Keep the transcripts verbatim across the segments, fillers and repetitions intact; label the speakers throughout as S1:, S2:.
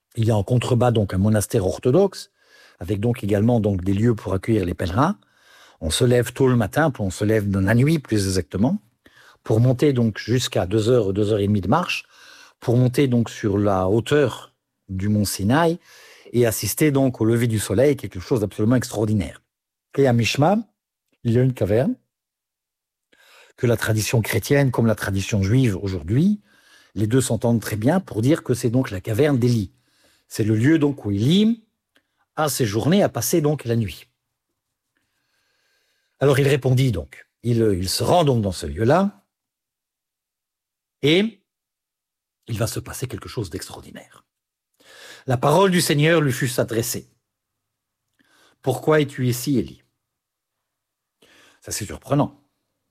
S1: Il y a en contrebas donc un monastère orthodoxe, avec donc également donc des lieux pour accueillir les pèlerins. On se lève tôt le matin, puis on se lève dans la nuit plus exactement, pour monter donc jusqu'à deux heures, deux heures et demie de marche, pour monter donc sur la hauteur du mont Sinaï et assister donc au lever du soleil, quelque chose d'absolument extraordinaire. Et à Mishma, il y a une caverne que la tradition chrétienne comme la tradition juive aujourd'hui, les deux s'entendent très bien pour dire que c'est donc la caverne d'Élie. C'est le lieu donc où Élie a séjourné, a passé donc la nuit. Alors il répondit donc, il, il se rend donc dans ce lieu-là et il va se passer quelque chose d'extraordinaire. La parole du Seigneur lui fut adressée. Pourquoi es-tu ici, Élie? Ça c'est surprenant.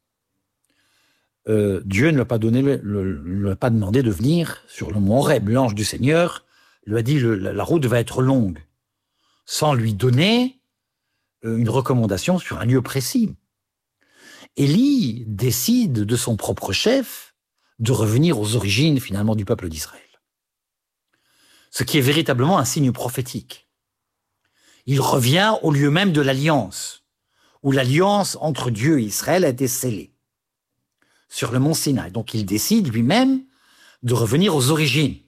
S1: Euh, Dieu ne lui a pas donné, le, le, lui a pas demandé de venir sur le mont Horeb. L'ange du Seigneur lui a dit le, la, la route va être longue, sans lui donner une recommandation sur un lieu précis. Élie décide de son propre chef de revenir aux origines finalement du peuple d'Israël. Ce qui est véritablement un signe prophétique. Il revient au lieu même de l'alliance, où l'alliance entre Dieu et Israël a été scellée, sur le mont Sinaï. Donc il décide lui-même de revenir aux origines.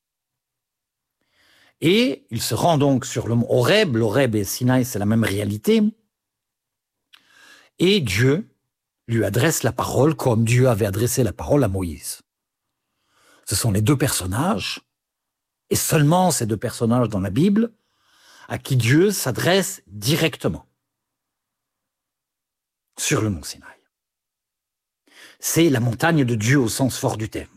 S1: Et il se rend donc sur le mont Horeb, l'Horeb et Sinaï, c'est la même réalité, et Dieu lui adresse la parole comme Dieu avait adressé la parole à Moïse. Ce sont les deux personnages, et seulement ces deux personnages dans la Bible, à qui Dieu s'adresse directement sur le mont Sinaï. C'est la montagne de Dieu au sens fort du terme.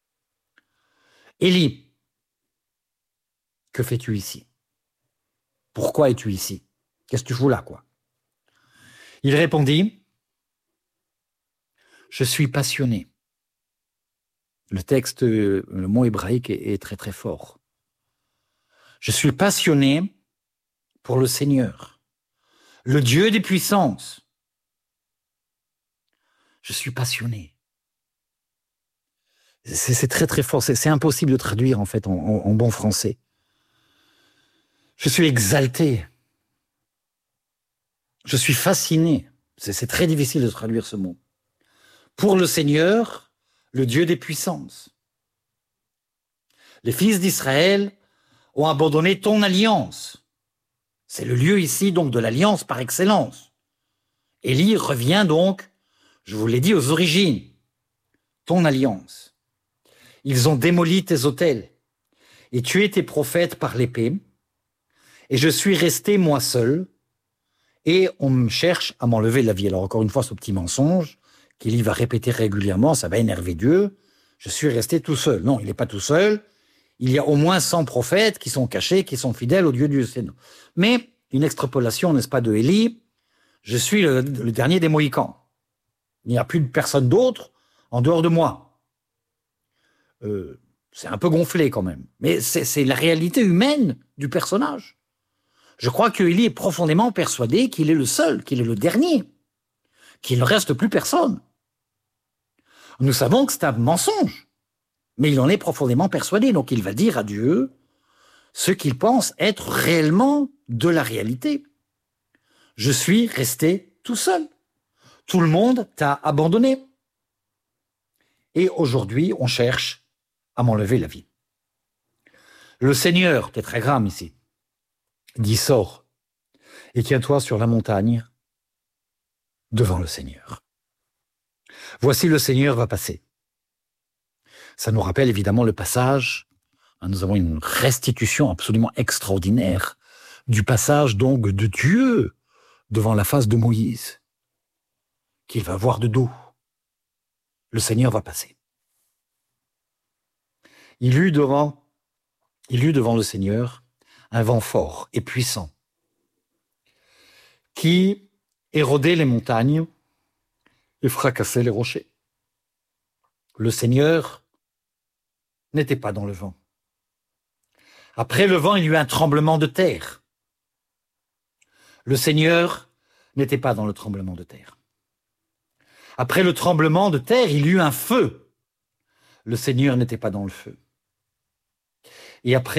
S1: Élie, que fais-tu ici? Pourquoi es-tu ici? Qu'est-ce que tu fous là, quoi? Il répondit, je suis passionné. Le texte, le mot hébraïque est, est très très fort. Je suis passionné pour le Seigneur, le Dieu des puissances. Je suis passionné. C'est, c'est très très fort, c'est, c'est impossible de traduire en fait en, en, en bon français. Je suis exalté. Je suis fasciné. C'est, c'est très difficile de traduire ce mot. Pour le Seigneur, le Dieu des puissances. Les fils d'Israël ont abandonné ton alliance. C'est le lieu ici donc de l'alliance par excellence. Élie revient donc, je vous l'ai dit, aux origines. Ton alliance. Ils ont démoli tes autels et tué tes prophètes par l'épée. Et je suis resté moi seul et on me cherche à m'enlever la vie. Alors encore une fois, ce petit mensonge qu'Élie va répéter régulièrement, ça va énerver Dieu. Je suis resté tout seul. Non, il n'est pas tout seul. Il y a au moins cent prophètes qui sont cachés, qui sont fidèles au Dieu du Seigneur. Mais une extrapolation, n'est-ce pas, de Élie, je suis le, le dernier des Mohicans. Il n'y a plus de personne d'autre en dehors de moi. Euh, c'est un peu gonflé quand même. Mais c'est, c'est la réalité humaine du personnage. Je crois que Élie est profondément persuadé qu'il est le seul, qu'il est le dernier, qu'il ne reste plus personne. Nous savons que c'est un mensonge, mais il en est profondément persuadé. Donc il va dire à Dieu ce qu'il pense être réellement de la réalité. Je suis resté tout seul. Tout le monde t'a abandonné. Et aujourd'hui, on cherche à m'enlever la vie. Le Seigneur, tétragramme ici, dit sors et tiens-toi sur la montagne devant le Seigneur. Voici le Seigneur va passer. Ça nous rappelle évidemment le passage, nous avons une restitution absolument extraordinaire du passage donc de Dieu devant la face de Moïse, qu'il va voir de dos. Le Seigneur va passer. Il eut devant, il eut devant le Seigneur un vent fort et puissant qui érodait les montagnes et fracassait les rochers. Le Seigneur n'était pas dans le vent. Après le vent, il y eut un tremblement de terre. Le Seigneur n'était pas dans le tremblement de terre. Après le tremblement de terre, il y eut un feu. Le Seigneur n'était pas dans le feu. Et après